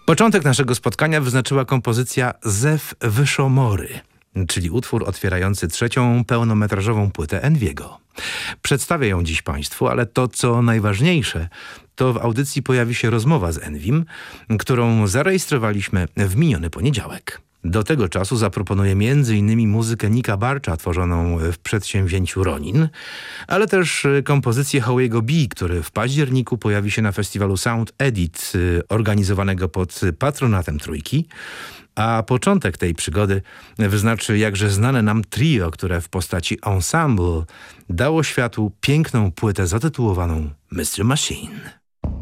Początek naszego spotkania wyznaczyła kompozycja Zew Wyszomory, czyli utwór otwierający trzecią pełnometrażową płytę Enviego. Przedstawię ją dziś Państwu, ale to, co najważniejsze, to w audycji pojawi się rozmowa z Envim, którą zarejestrowaliśmy w miniony poniedziałek. Do tego czasu zaproponuję m.in. muzykę Nicka Barcha tworzoną w przedsięwzięciu Ronin, ale też kompozycję Howiego B, który w październiku pojawi się na festiwalu Sound Edit organizowanego pod patronatem Trójki, a początek tej przygody wyznaczy jakże znane nam trio, które w postaci ensemble dało światu piękną płytę zatytułowaną Mr. Machine.